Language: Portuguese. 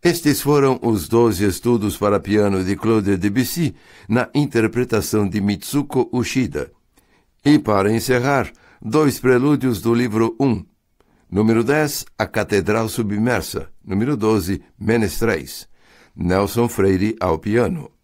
Estes foram os 12 estudos para piano de Claude Debussy, na interpretação de Mitsuko Uchida. E, para encerrar, 2 prelúdios do livro 1. Número 10, A Catedral Submersa. Número 12, Menestréis. Nelson Freire ao piano.